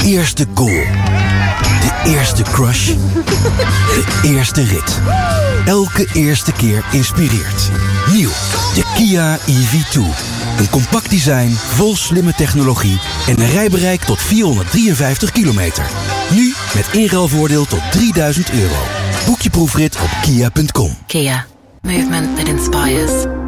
eerste goal. De eerste crush. De eerste rit. Elke eerste keer inspireert. Nieuw, de Kia EV2. Een compact design, vol slimme technologie en een rijbereik tot 453 kilometer. Nu met inruilvoordeel tot €3000. Boek je proefrit op kia.com. Kia. Movement that inspires.